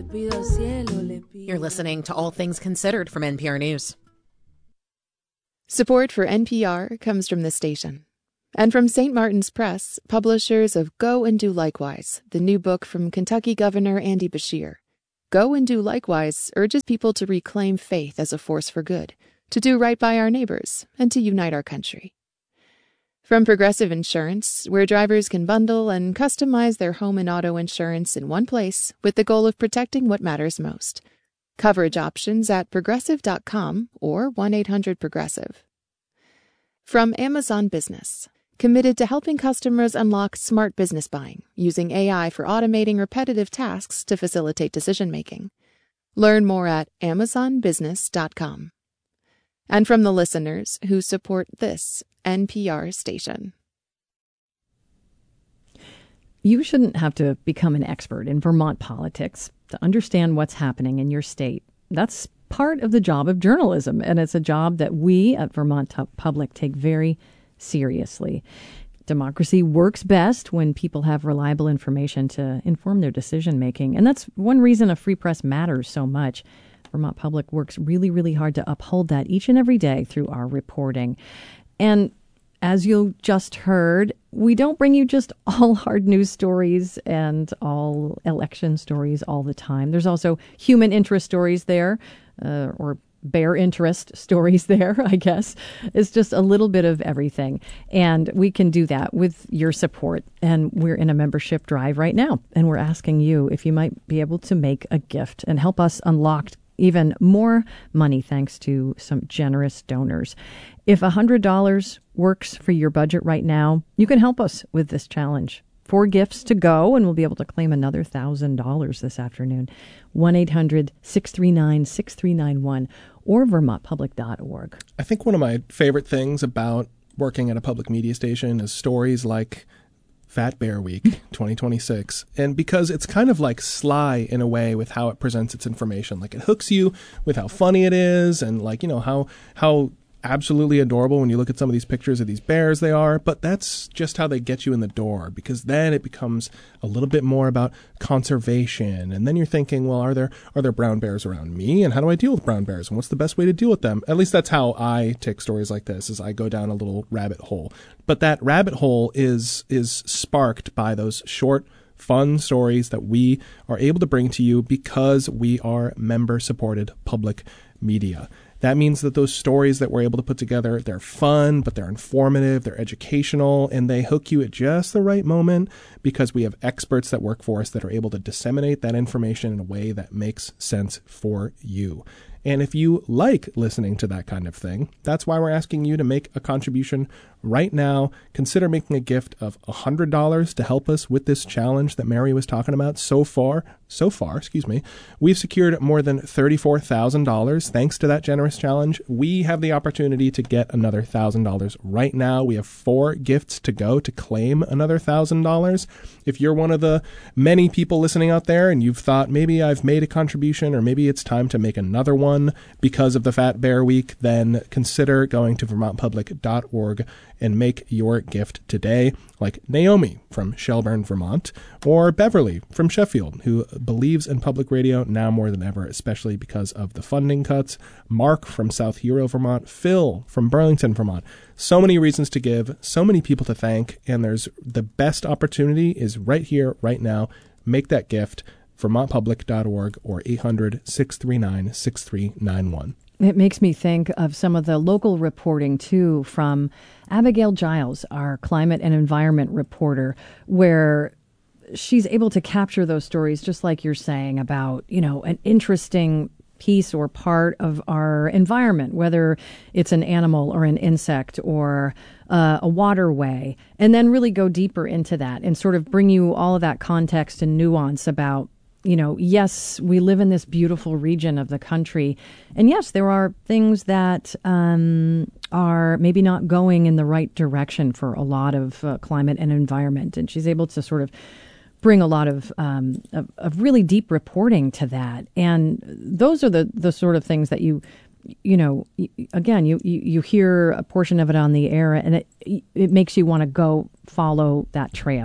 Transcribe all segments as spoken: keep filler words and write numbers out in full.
You're listening to All Things Considered from N P R News. Support for N P R comes from this station. And from Saint Martin's Press, publishers of Go and Do Likewise, the new book from Kentucky Governor Andy Beshear. Go and Do Likewise urges people to reclaim faith as a force for good, to do right by our neighbors, and to unite our country. From Progressive Insurance, where drivers can bundle and customize their home and auto insurance in one place with the goal of protecting what matters most. Coverage options at progressive dot com or one eight hundred progressive. From Amazon Business, committed to helping customers unlock smart business buying, using A I for automating repetitive tasks to facilitate decision-making. Learn more at amazon business dot com. And from the listeners who support this N P R station. You shouldn't have to become an expert in Vermont politics to understand what's happening in your state. That's part of the job of journalism, and it's a job that we at Vermont Public take very seriously. Democracy works best when people have reliable information to inform their decision making, and that's one reason a free press matters so much. Vermont Public works really, really hard to uphold that each and every day through our reporting. And as you just heard, we don't bring you just all hard news stories and all election stories all the time. There's also human interest stories there, uh, or bear interest stories there, I guess. It's just a little bit of everything. And we can do that with your support. And we're in a membership drive right now. And we're asking you if you might be able to make a gift and help us unlock even more money thanks to some generous donors. If one hundred dollars works for your budget right now, you can help us with this challenge. Four gifts to go, and we'll be able to claim another one thousand dollars this afternoon. one eight hundred six three nine six three nine one or vermont public dot org. I think one of my favorite things about working at a public media station is stories like Fat Bear Week twenty twenty-six. And because it's kind of like sly in a way with how it presents its information. Like it hooks you with how funny it is and like, you know, how how absolutely adorable when you look at some of these pictures of these bears they are. But that's just how they get you in the door, because then it becomes a little bit more about conservation. And then you're thinking, well, are there are there brown bears around me? And how do I deal with brown bears? And what's the best way to deal with them? At least that's how I take stories like this, is I go down a little rabbit hole. But that rabbit hole is is sparked by those short, fun stories that we are able to bring to you because we are member-supported public media. That means that those stories that we're able to put together, they're fun, but they're informative, they're educational, and they hook you at just the right moment because we have experts that work for us that are able to disseminate that information in a way that makes sense for you. And if you like listening to that kind of thing, that's why we're asking you to make a contribution right now. Consider making a gift of one hundred dollars to help us with this challenge that Mary was talking about. So far, so far, excuse me, we've secured more than thirty-four thousand dollars thanks to that generous challenge. We have the opportunity to get another one thousand dollars right now. We have four gifts to go to claim another one thousand dollars. If you're one of the many people listening out there and you've thought maybe I've made a contribution or maybe it's time to make another one because of the Fat Bear Week, then consider going to vermont public dot org and make your gift today, like Naomi from Shelburne, Vermont, or Beverly from Sheffield, who believes in public radio now more than ever, especially because of the funding cuts, Mark from South Hero, Vermont, Phil from Burlington, Vermont. So many reasons to give, so many people to thank, and there's the best opportunity is right here, right now. Make that gift, vermont public dot org or eight hundred six three nine six three nine one. It makes me think of some of the local reporting, too, from Abigail Giles, our climate and environment reporter, where she's able to capture those stories, just like you're saying, about, you know, an interesting piece or part of our environment, whether it's an animal or an insect or uh, a waterway, and then really go deeper into that and sort of bring you all of that context and nuance about, you know, yes, we live in this beautiful region of the country. And yes, there are things that um, are maybe not going in the right direction for a lot of uh, climate and environment. And she's able to sort of bring a lot of, um, of, of really deep reporting to that. And those are the, the sort of things that you, you know, again, you, you, you hear a portion of it on the air and it, it makes you want to go follow that trail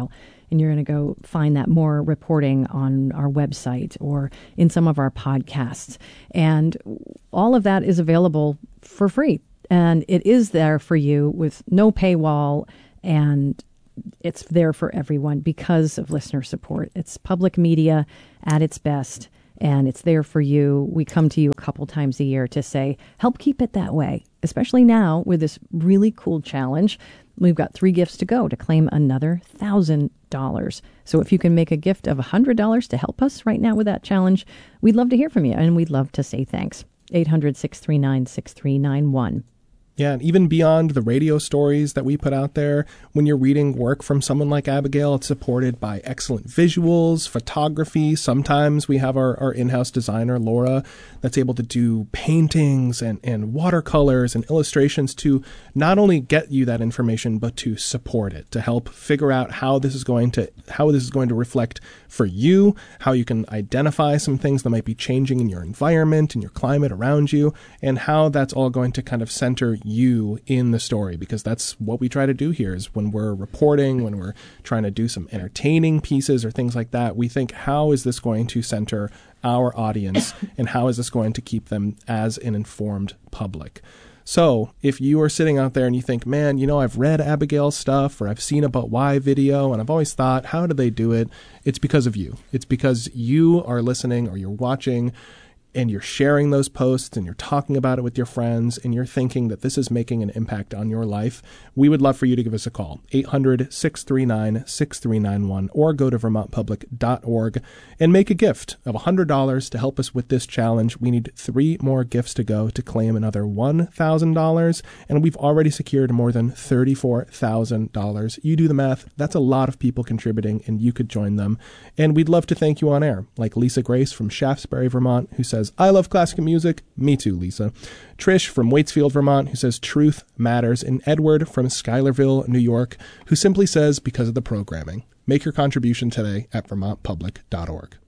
and you're going to go find that more reporting on our website or in some of our podcasts. And all of that is available for free. And it is there for you with no paywall, and it's there for everyone because of listener support. It's public media at its best, and it's there for you. We come to you a couple times a year to say, help keep it that way, especially now with this really cool challenge. We've got three gifts to go to claim another one thousand dollars. So if you can make a gift of one hundred dollars to help us right now with that challenge, we'd love to hear from you, and we'd love to say thanks. eight hundred, six three nine, six three nine one. Yeah, and even beyond the radio stories that we put out there, when you're reading work from someone like Abigail, it's supported by excellent visuals, photography. Sometimes we have our, our in-house designer, Laura, that's able to do paintings and, and watercolors and illustrations to not only get you that information, but to support it, to help figure out how this is going to how this is going to reflect for you, how you can identify some things that might be changing in your environment and your climate around you, and how that's all going to kind of center you in the story, because that's what we try to do here is when we're reporting, when we're trying to do some entertaining pieces or things like that, we think, how is this going to center our audience and how is this going to keep them as an informed public? So if you are sitting out there and you think, man, you know, I've read Abigail's stuff or I've seen a But Why video and I've always thought, how do they do it? It's because of you. It's because you are listening or you're watching and you're sharing those posts and you're talking about it with your friends and you're thinking that this is making an impact on your life. We would love for you to give us a call, eight hundred, six three nine, six three nine one, or go to vermont public dot org and make a gift of one hundred dollars to help us with this challenge. We need three more gifts to go to claim another one thousand dollars, and we've already secured more than thirty-four thousand dollars. You do the math. That's a lot of people contributing, and you could join them. And we'd love to thank you on air, like Lisa Grace from Shaftesbury, Vermont, who says, I love classical music. Me too, Lisa. Trish from Waitsfield, Vermont, who says truth matters. And Edward from Schuylerville, New York, who simply says because of the programming. Make your contribution today at vermont public dot org.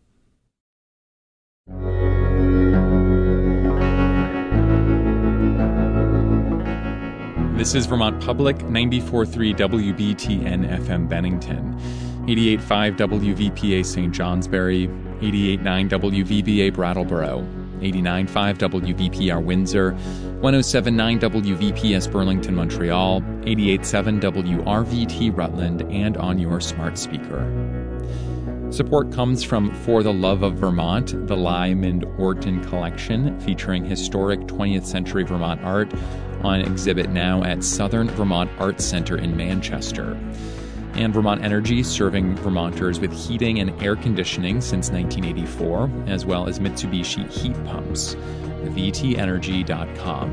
This is Vermont Public, ninety-four point three W B T N F M Bennington, eighty-eight point five W V P A Saint Johnsbury, eighty-eight point nine W V B A Brattleboro, eighty-nine point five W V P R Windsor, one oh seven point nine W V P S Burlington, Montreal, eighty-eight point seven W R V T Rutland, and on your smart speaker. Support comes from For the Love of Vermont, the Lyman Orton Collection, featuring historic twentieth century Vermont art, on exhibit now at Southern Vermont Arts Center in Manchester. And Vermont Energy, serving Vermonters with heating and air conditioning since nineteen eighty-four, as well as Mitsubishi heat pumps. v t energy dot com.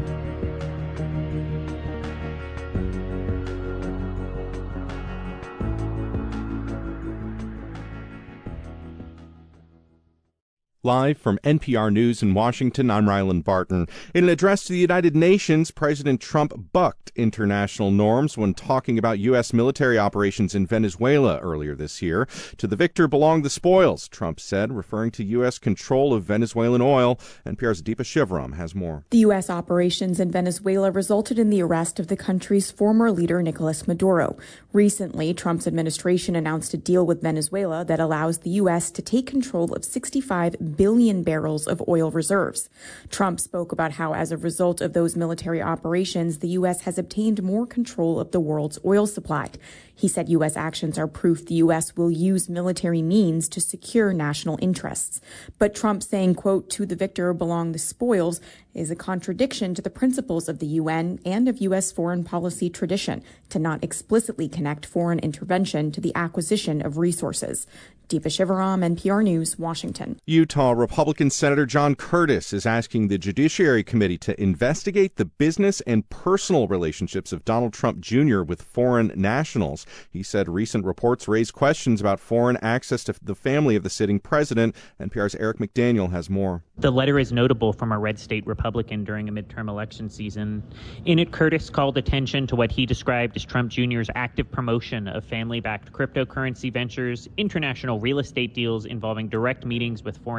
Live from N P R News in Washington, I'm Ryland Barton. In an address to the United Nations, President Trump bucked international norms when talking about U S military operations in Venezuela earlier this year. To the victor belong the spoils, Trump said, referring to U S control of Venezuelan oil. N P R's Deepa Shivaram has more. The U S operations in Venezuela resulted in the arrest of the country's former leader, Nicolas Maduro. Recently, Trump's administration announced a deal with Venezuela that allows the U S to take control of sixty-five billion barrels of oil reserves. Trump spoke about how, as a result of those military operations, the U S has obtained more control of the world's oil supply. He said U S actions are proof the U S will use military means to secure national interests. But Trump saying, quote, to the victor belong the spoils, is a contradiction to the principles of the U N and of U S foreign policy tradition to not explicitly connect foreign intervention to the acquisition of resources. Deepa Shivaram, N P R News, Washington. Utah Republican Senator John Curtis is asking the Judiciary Committee to investigate the business and personal relationships of Donald Trump Junior with foreign nationals. He said recent reports raise questions about foreign access to the family of the sitting president. N P R's Eric McDaniel has more. The letter is notable from a red state Republican during a midterm election season. In it, Curtis called attention to what he described as Trump Junior's active promotion of family-backed cryptocurrency ventures, international real estate deals involving direct meetings with foreign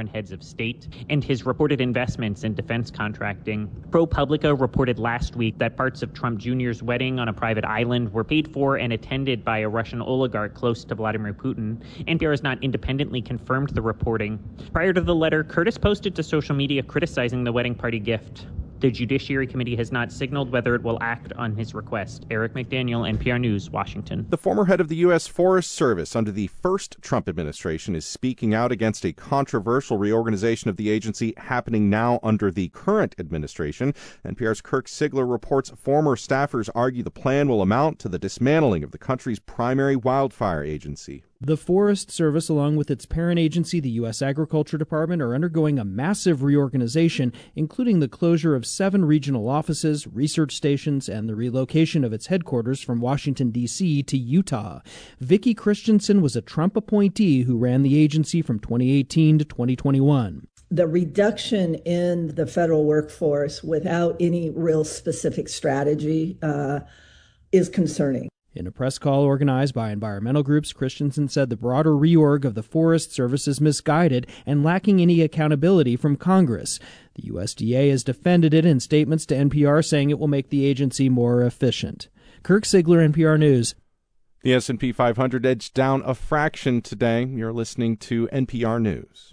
foreign heads of state, and his reported investments in defense contracting. ProPublica reported last week that parts of Trump Junior's wedding on a private island were paid for and attended by a Russian oligarch close to Vladimir Putin. N P R has not independently confirmed the reporting. Prior to the letter, Curtis posted to social media criticizing the wedding party gift. The Judiciary Committee has not signaled whether it will act on his request. Eric McDaniel, N P R News, Washington. The former head of the U S Forest Service under the first Trump administration is speaking out against a controversial reorganization of the agency happening now under the current administration. N P R's Kirk Sigler reports former staffers argue the plan will amount to the dismantling of the country's primary wildfire agency. The Forest Service, along with its parent agency, the U S Agriculture Department, are undergoing a massive reorganization, including the closure of seven regional offices, research stations, and the relocation of its headquarters from Washington, D C to Utah. Vicki Christensen was a Trump appointee who ran the agency from twenty eighteen to twenty twenty-one. The reduction in the federal workforce without any real specific strategy uh, is concerning. In a press call organized by environmental groups, Christensen said the broader reorg of the Forest Service is misguided and lacking any accountability from Congress. The U S D A has defended it in statements to N P R, saying it will make the agency more efficient. Kirk Sigler, N P R News. The S and P five hundred edged down a fraction today. You're listening to N P R News.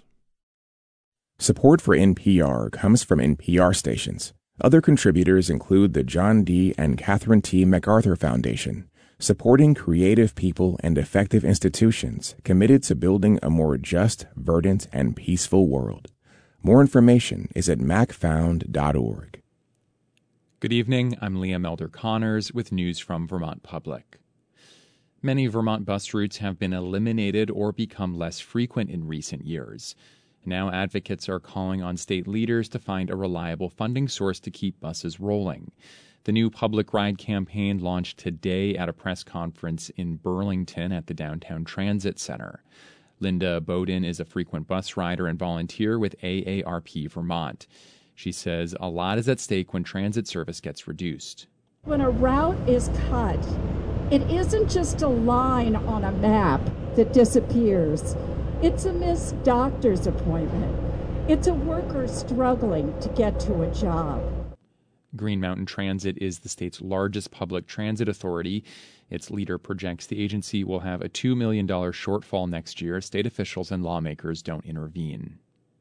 Support for N P R comes from N P R stations. Other contributors include the John D. and Catherine T. MacArthur Foundation, supporting creative people and effective institutions committed to building a more just, verdant, and peaceful world. More information is at mac found dot org. Good evening. I'm Liam Elder Connors with news from Vermont Public. Many Vermont bus routes have been eliminated or become less frequent in recent years. Now advocates are calling on state leaders to find a reliable funding source to keep buses rolling. The new Public Ride campaign launched today at a press conference in Burlington at the Downtown Transit Center. Linda Bowden is a frequent bus rider and volunteer with A A R P Vermont. She says a lot is at stake when transit service gets reduced. When a route is cut, it isn't just a line on a map that disappears. It's a missed doctor's appointment. It's a worker struggling to get to a job. Green Mountain Transit is the state's largest public transit authority. Its leader projects the agency will have a two million dollars shortfall next year if state officials and lawmakers don't intervene.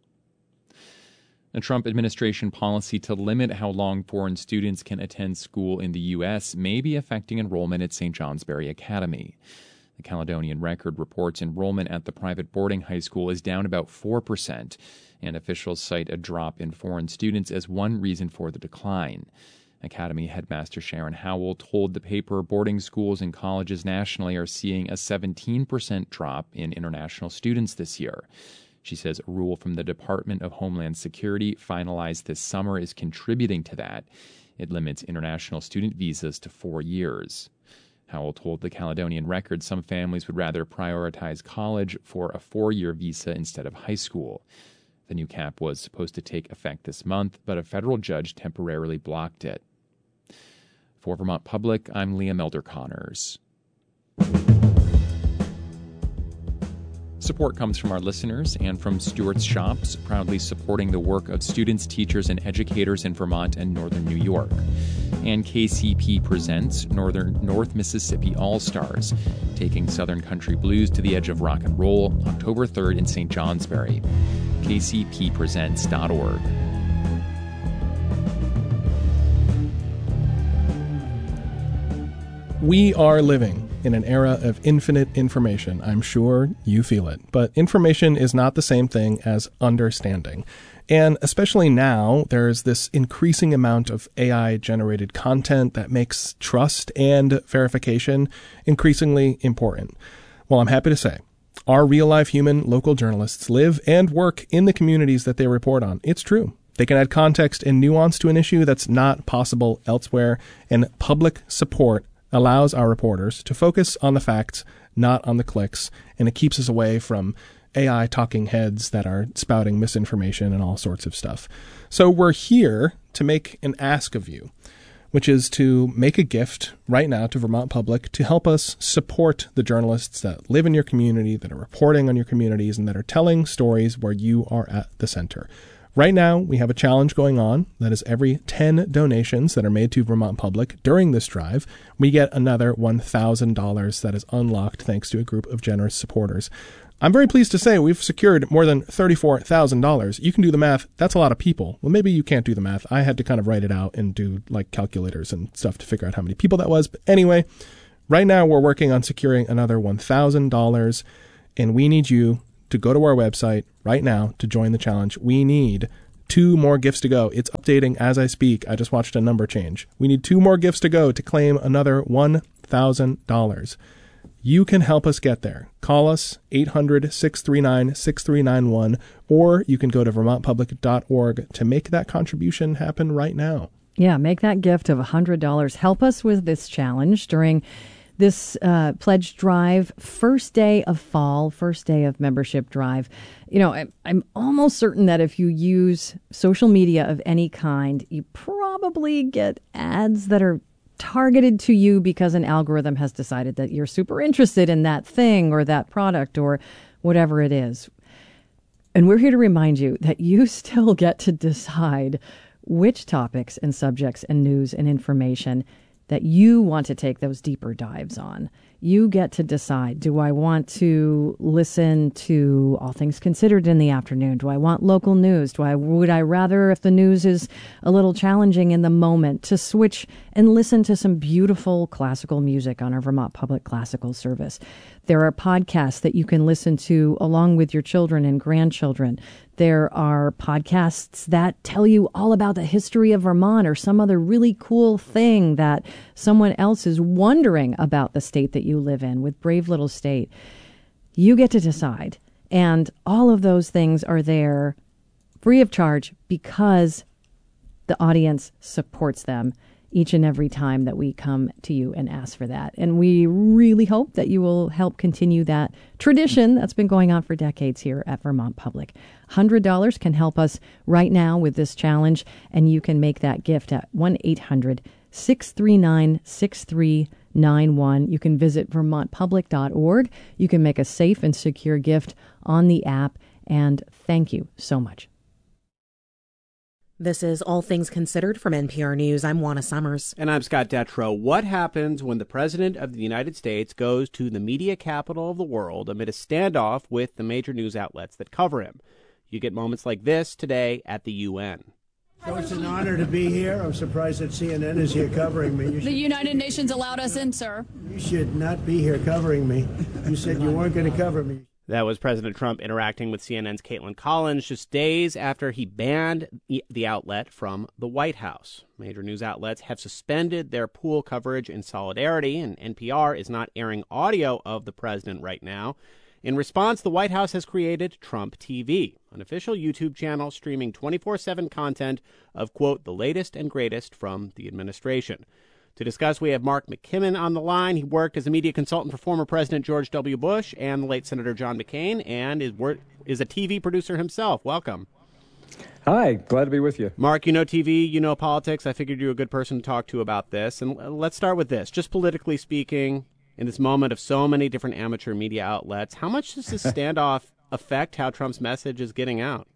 The Trump administration policy to limit how long foreign students can attend school in the U S may be affecting enrollment at Saint Johnsbury Academy. The Caledonian Record reports enrollment at the private boarding high school is down about four percent, and officials cite a drop in foreign students as one reason for the decline. Academy headmaster Sharon Howell told the paper boarding schools and colleges nationally are seeing a seventeen percent drop in international students this year. She says a rule from the Department of Homeland Security finalized this summer is contributing to that. It limits international student visas to four years. Howell told the Caledonian Record some families would rather prioritize college for a four-year visa instead of high school. The new cap was supposed to take effect this month, but a federal judge temporarily blocked it. For Vermont Public, I'm Liam Elder Connors. Support comes from our listeners and from Stewart's Shops, proudly supporting the work of students, teachers, and educators in Vermont and northern New York. And K C P presents Northern North Mississippi All-Stars, taking Southern Country Blues to the edge of rock and roll, October third in Saint Johnsbury. K C P presents dot org. We are living in an era of infinite information. I'm sure you feel it. But information is not the same thing as understanding. And especially now, there's this increasing amount of A I-generated content that makes trust and verification increasingly important. Well, I'm happy to say, our real-life human local journalists live and work in the communities that they report on. It's true. They can add context and nuance to an issue that's not possible elsewhere, and public support allows our reporters to focus on the facts, not on the clicks, and it keeps us away from A I talking heads that are spouting misinformation and all sorts of stuff. So we're here to make an ask of you. which is to make a gift right now to Vermont Public to help us support the journalists that live in your community, that are reporting on your communities, and that are telling stories where you are at the center. Right now, we have a challenge going on. That is every ten donations that are made to Vermont Public during this drive, we get another one thousand dollars that is unlocked thanks to a group of generous supporters. I'm very pleased to say we've secured more than thirty-four thousand dollars. You can do the math. That's a lot of people. Well, maybe you can't do the math. I had to kind of write it out and do like calculators and stuff to figure out how many people that was. But anyway, right now we're working on securing another one thousand dollars, and we need you to go to our website right now to join the challenge. We need two more gifts to go. It's updating as I speak. I just watched a number change. We need two more gifts to go to claim another one thousand dollars. You can help us get there. Call us eight hundred, six three nine, six three nine one, or you can go to vermont public dot org to make that contribution happen right now. Yeah, make that gift of one hundred dollars. Help us with this challenge during this uh, pledge drive, first day of fall, first day of membership drive. You know, I, I'm almost certain that if you use social media of any kind, you probably get ads that are targeted to you because an algorithm has decided that you're super interested in that thing or that product or whatever it is. And we're here to remind you that you still get to decide which topics and subjects and news and information that you want to take those deeper dives on. You get to decide, do I want to listen to All Things Considered in the afternoon? Do I want local news? Do I would I rather, if the news is a little challenging in the moment, to switch and listen to some beautiful classical music on our Vermont Public Classical Service? There are podcasts that you can listen to along with your children and grandchildren. There are podcasts that tell you all about the history of Vermont or some other really cool thing that someone else is wondering about the state that you live in with Brave Little State. You get to decide. And all of those things are there free of charge because the audience supports them each and every time that we come to you and ask for that. And we really hope that you will help continue that tradition that's been going on for decades here at Vermont Public. one hundred dollars can help us right now with this challenge, and you can make that gift at one eight hundred, six three nine, six three nine one. You can visit vermont public dot org. You can make a safe and secure gift on the app, and thank you so much. This is All Things Considered from N P R News. I'm Juana Summers. And I'm Scott Detrow. What happens when the President of the United States goes to the media capital of the world amid a standoff with the major news outlets that cover him? You get moments like this today at the U N. So it's an honor to be here. I'm surprised that C N N is here covering me. You the should, United Nations allowed us in, sir. You should not be here covering me. You said you weren't going to cover me. That was President Trump interacting with C N N's Caitlin Collins just days after he banned the outlet from the White House. Major news outlets have suspended their pool coverage in solidarity, and N P R is not airing audio of the president right now. In response, the White House has created Trump T V, an official YouTube channel streaming twenty-four seven content of, quote, the latest and greatest from the administration. To discuss, we have Mark McKimmon on the line. He worked as a media consultant for former President George W. Bush and the late Senator John McCain, and is wor- is a T V producer himself. Welcome. Hi, glad to be with you. Mark, you know T V, you know politics. I figured you were a good person to talk to about this. And let's start with this. Just politically speaking, in this moment of so many different amateur media outlets, how much does this standoff affect how Trump's message is getting out?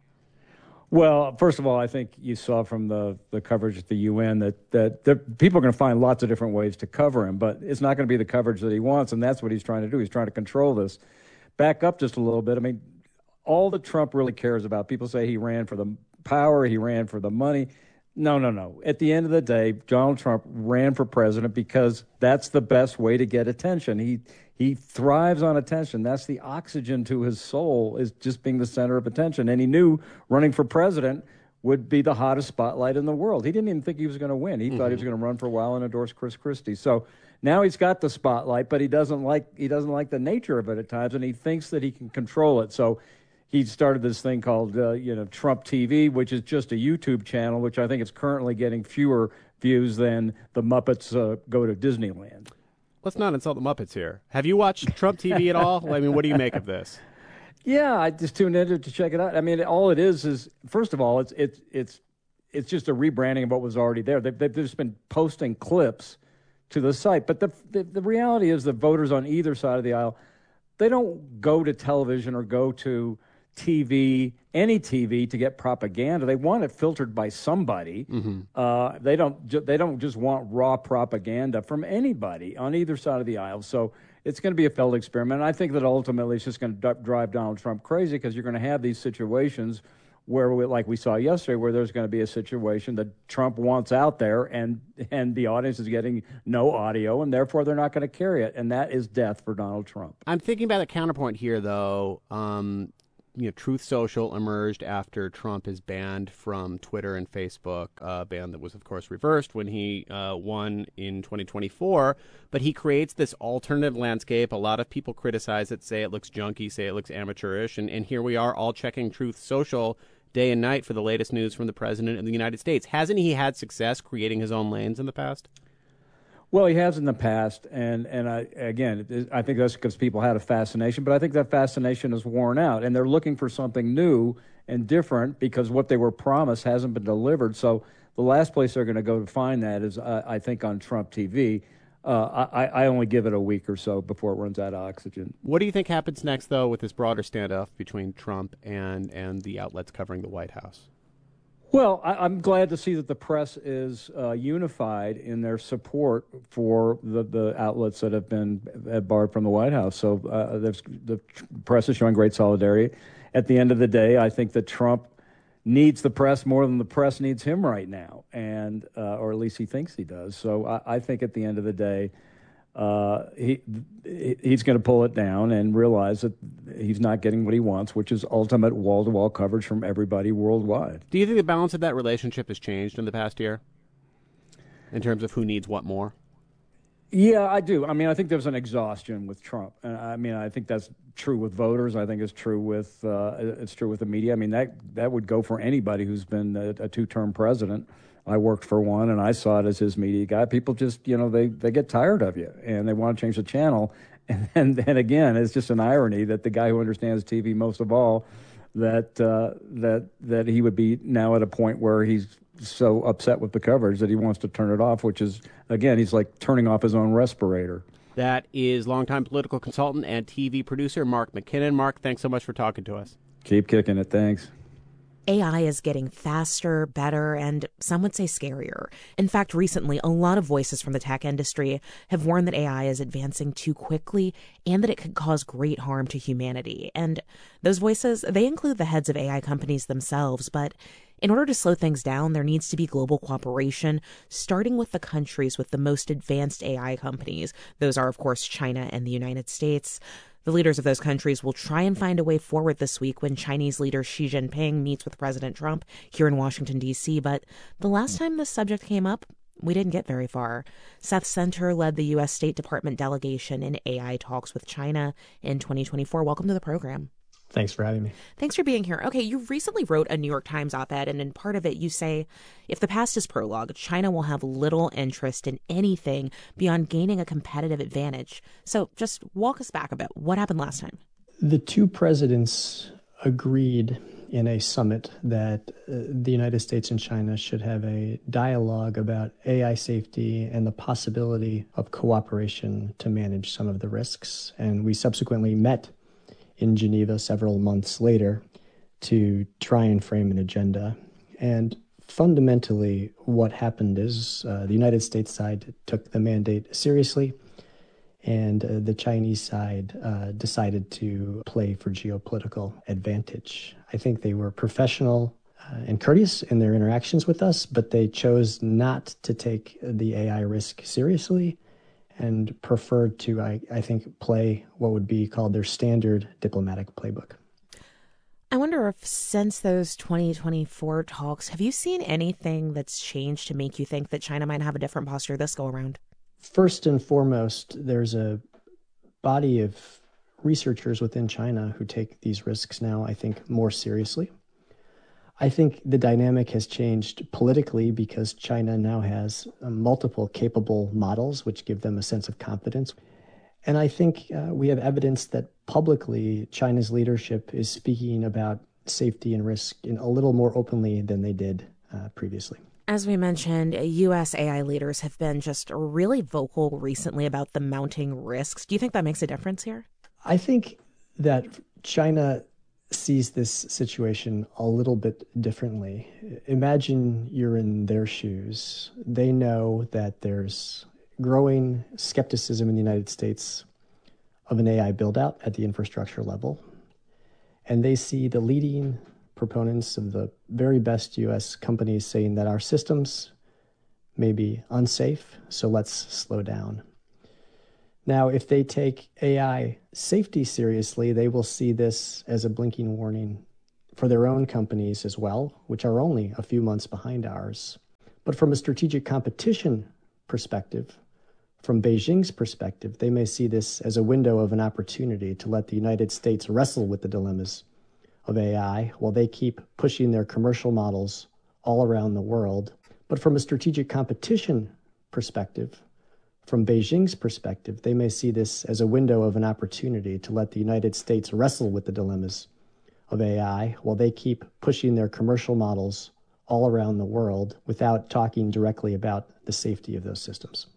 Well, first of all, I think you saw from the, the coverage at the U N that, that there, people are going to find lots of different ways to cover him, but it's not going to be the coverage that he wants, and that's what he's trying to do. He's trying to control this. Back up just a little bit. I mean, all that Trump really cares about, people say he ran for the power, he ran for the money. No, no, no. At the end of the day, Donald Trump ran for president because that's the best way to get attention. He he thrives on attention. That's the oxygen to his soul, is just being the center of attention. And he knew running for president would be the hottest spotlight in the world. He didn't even think he was going to win. He mm-hmm. thought he was going to run for a while and endorse Chris Christie. So now he's got the spotlight, but he doesn't like he doesn't like the nature of it at times, and he thinks that he can control it. So he started this thing called, uh, you know, Trump T V, which is just a YouTube channel, which I think is currently getting fewer views than the Muppets uh, Go to Disneyland. Let's not insult the Muppets here. Have you watched Trump T V at all? I mean, what do you make of this? Yeah, I just tuned in to check it out. I mean, all it is is, first of all, it's it's it's it's just a rebranding of what was already there. They've, they've just been posting clips to the site. But the, the the reality is that voters on either side of the aisle, they don't go to television or go to T V, any T V, to get propaganda. They want it filtered by somebody. Mm-hmm. Uh, they don't. Ju- they don't just want raw propaganda from anybody on either side of the aisle. So it's going to be a failed experiment. And I think that ultimately it's just going to d- drive Donald Trump crazy, because you're going to have these situations where, we, like we saw yesterday, where there's going to be a situation that Trump wants out there, and and the audience is getting no audio, and therefore they're not going to carry it, and that is death for Donald Trump. I'm thinking about a counterpoint here, though. Um, you know, Truth Social emerged after Trump is banned from Twitter and Facebook, a ban that was, of course, reversed when he uh, won in twenty twenty-four. But he creates this alternative landscape. A lot of people criticize it, say it looks junky, say it looks amateurish, and, and here we are all checking Truth Social day and night for the latest news from the president of the United States. Hasn't he had success creating his own lanes in the past? Well, he has in the past, and, and I, again, it, I think that's because people had a fascination, but I think that fascination is worn out, and they're looking for something new and different because what they were promised hasn't been delivered. So the last place they're going to go to find that is, uh, I think, on Trump T V. Uh, I, I only give it a week or so before it runs out of oxygen. What do you think happens next, though, with this broader standoff between Trump and, and the outlets covering the White House? Well, I, I'm glad to see that the press is uh, unified in their support for the, the outlets that have been barred from the White House. So uh, the press is showing great solidarity. At the end of the day, I think that Trump needs the press more than the press needs him right now, and uh, or at least he thinks he does. So I, I think at the end of the day, uh, he he's going to pull it down and realize that he's not getting what he wants, which is ultimate wall-to-wall coverage from everybody worldwide. Do you think the balance of that relationship has changed in the past year in terms of who needs what more? Yeah, I do. I mean, I think there's an exhaustion with Trump. And I mean, I think that's true with voters. I think it's true with uh, it's true with the media. I mean, that that would go for anybody who's been a, a two-term president. I worked for one, and I saw it as his media guy. People just, you know, they, they get tired of you, and they want to change the channel. And then again, it's just an irony that the guy who understands T V most of all, that uh, that that he would be now at a point where he's so upset with the coverage that he wants to turn it off, which is, again, he's like turning off his own respirator. That is longtime political consultant and T V producer Mark McKinnon. Mark, thanks so much for talking to us. Keep kicking it. Thanks. A I is getting faster, better, and some would say scarier. In fact, recently, a lot of voices from the tech industry have warned that A I is advancing too quickly and that it could cause great harm to humanity. And those voices, they include the heads of A I companies themselves. But in order to slow things down, there needs to be global cooperation, starting with the countries with the most advanced A I companies. Those are, of course, China and the United States. The leaders of those countries will try and find a way forward this week when Chinese leader Xi Jinping meets with President Trump here in Washington, D C. But the last time this subject came up, we didn't get very far. Seth Center led the U S State Department delegation in A I talks with China in twenty twenty-four. Welcome to the program. Thanks for having me. Thanks for being here. Okay, you recently wrote a New York Times op-ed, and in part of it you say, if the past is prologue, China will have little interest in anything beyond gaining a competitive advantage. So just walk us back a bit. What happened last time? The two presidents agreed in a summit that uh, the United States and China should have a dialogue about A I safety and the possibility of cooperation to manage some of the risks. And we subsequently met in Geneva several months later to try and frame an agenda. And fundamentally, what happened is uh, the United States side took the mandate seriously, and uh, the Chinese side uh, decided to play for geopolitical advantage. I think they were professional uh, and courteous in their interactions with us, but they chose not to take the A I risk seriously and preferred to, I, I think, play what would be called their standard diplomatic playbook. I wonder if since those twenty twenty-four talks, have you seen anything that's changed to make you think that China might have a different posture this go around? First and foremost, there's a body of researchers within China who take these risks now, I think, more seriously. I think the dynamic has changed politically because China now has uh, multiple capable models, which give them a sense of confidence. And I think uh, we have evidence that publicly China's leadership is speaking about safety and risk in a little more openly than they did uh, previously. As we mentioned, U S A I leaders have been just really vocal recently about the mounting risks. Do you think that makes a difference here? I think that China sees this situation a little bit differently. Imagine you're in their shoes. They know that there's growing skepticism in the United States of an A I build-out at the infrastructure level. And they see the leading proponents of the very best U S companies saying that our systems may be unsafe, so let's slow down. Now, if they take A I safety seriously, they will see this as a blinking warning for their own companies as well, which are only a few months behind ours. But from a strategic competition perspective, from Beijing's perspective, they may see this as a window of an opportunity to let the United States wrestle with the dilemmas of A I while they keep pushing their commercial models all around the world. But from a strategic competition perspective, from Beijing's perspective, they may see this as a window of an opportunity to let the United States wrestle with the dilemmas of A I while they keep pushing their commercial models all around the world without talking directly about the safety of those systems.